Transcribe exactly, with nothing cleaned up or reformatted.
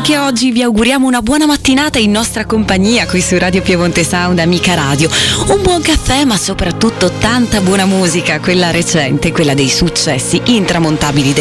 Anche oggi vi auguriamo una buona mattinata in nostra compagnia qui su Radio Piemonte Sound, amica radio. Un buon caffè, ma soprattutto tanta buona musica, quella recente, quella dei successi intramontabili del